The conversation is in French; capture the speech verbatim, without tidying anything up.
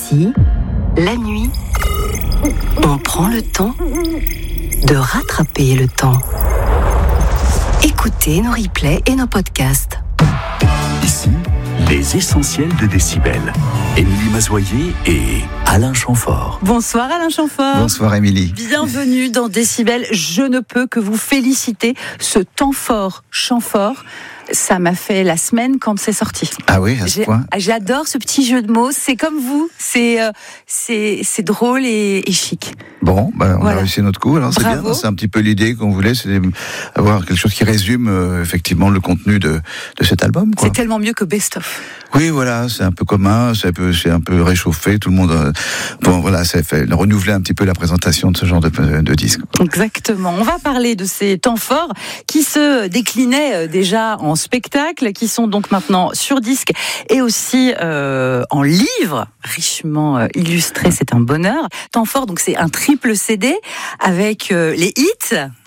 Ici, la nuit, on prend le temps de rattraper le temps. Écoutez nos replays et nos podcasts. Ici, les essentiels de Décibel. Émilie Mazoyer et Alain Chamfort. Bonsoir Alain Chamfort. Bonsoir Émilie. Bienvenue dans Décibel. Je ne peux que vous féliciter. Ce temps fort, chant fort, ça m'a fait la semaine quand c'est sorti. Ah oui, à ce J'ai, point. J'adore ce petit jeu de mots. C'est comme vous. C'est, euh, c'est, c'est drôle et, et chic. Bon, bah, on Voilà. a réussi notre coup. Alors c'est Bravo. bien. C'est un petit peu l'idée qu'on voulait, c'est avoir quelque chose qui résume euh, effectivement le contenu de, de cet album. Quoi. C'est tellement mieux que Best of. Oui, voilà, c'est un peu commun, c'est un peu, c'est un peu réchauffé. Tout le monde, euh, bon, voilà, ça fait renouveler un petit peu la présentation de ce genre de, de disque. Exactement. On va parler de ces temps forts qui se déclinaient déjà en spectacle, qui sont donc maintenant sur disque et aussi euh, en livre, richement euh, illustré. C'est un bonheur. Temps fort, donc c'est un triple C D avec euh, les hits